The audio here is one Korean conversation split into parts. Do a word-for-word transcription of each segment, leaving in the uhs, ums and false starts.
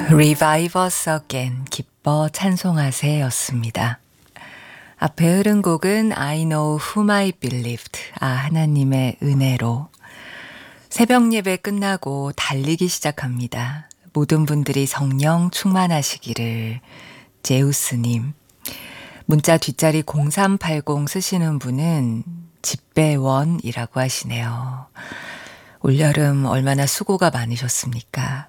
Revive us again, 기뻐 찬송하세 였습니다. 앞에 흐른 곡은 I know whom I believed, 아 하나님의 은혜로. 새벽 예배 끝나고 달리기 시작합니다. 모든 분들이 성령 충만하시기를. 제우스님. 문자 뒷자리 공삼팔공 쓰시는 분은 집배원이라고 하시네요. 올여름 얼마나 수고가 많으셨습니까?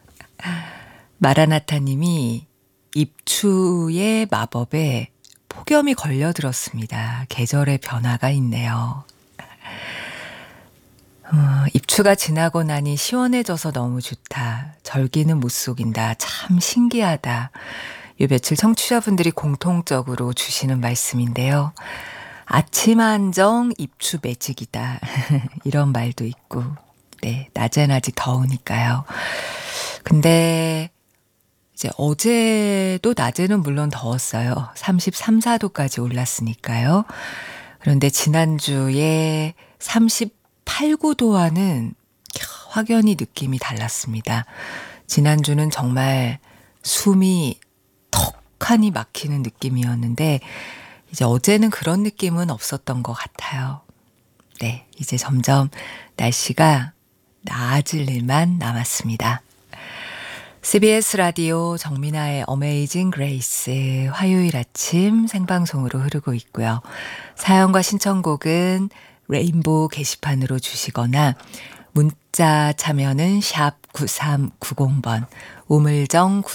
마라나타님이 입추의 마법에 폭염이 걸려들었습니다. 계절의 변화가 있네요. 어, 입추가 지나고 나니 시원해져서 너무 좋다. 절기는 못 속인다. 참 신기하다. 요 며칠 청취자분들이 공통적으로 주시는 말씀인데요. 아침 한정 입추 매직이다. 이런 말도 있고, 네, 낮엔 아직 더우니까요. 근데 이제 어제도 낮에는 물론 더웠어요. 삼십삼, 사 도까지 올랐으니까요. 그런데 지난주에 삼십팔, 구 도와는 확연히 느낌이 달랐습니다. 지난주는 정말 숨이 턱하니 막히는 느낌이었는데 이제 어제는 그런 느낌은 없었던 것 같아요. 네, 이제 점점 날씨가 나아질 일만 남았습니다. 씨비에스 라디오 정민아의 어메이징 그레이스 화요일 아침 생방송으로 흐르고 있고요. 사연과 신청곡은 레인보우 게시판으로 주시거나 문자 참여는 샵 구삼구공 번 우물정